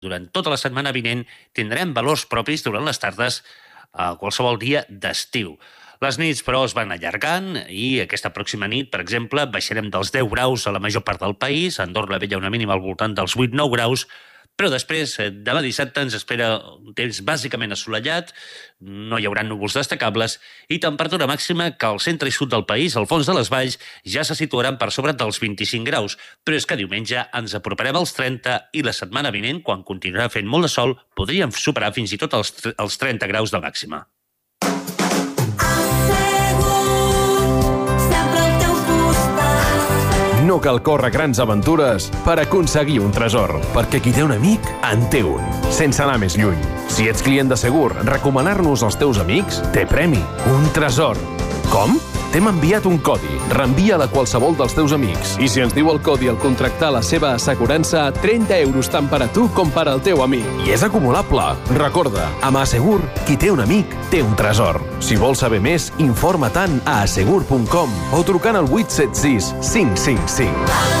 Durant tota la setmana vinent tindrem valors propis durant les tardes a qualsevol dia d'estiu. Les nits, però, es van allargant i aquesta pròxima nit, per exemple, baixarem dels 10 graus a la major part del país. A Andorra la Vella una mínima al voltant dels 8-9 graus, però després, demà dissabte, ens espera un temps bàsicament assolellat, no hi haurà núvols destacables i temperatura màxima que al centre i sud del país, al fons de les valls, ja se situaran per sobre dels 25 graus. Però és que diumenge ens aproparem als 30 i la setmana vinent, quan continuarà fent molt de sol, podríem superar fins i tot els 30 graus de màxima. No cal córrer grans aventures per aconseguir un tresor, perquè qui té un amic, en té un, sense anar més lluny. Si ets client de Segur, recomanar-nos als teus amics té premi, un tresor. Com? T'hem enviat un codi. Reenvia-la a qualsevol dels teus amics. I si ens diu el codi al contractar la seva assegurança, 30 euros tant per a tu com per al teu amic. I és acumulable. Recorda, amb Asegur, qui té un amic, té un tresor. Si vols saber més, informa-te'n a asegur.com o trucant al 876 555.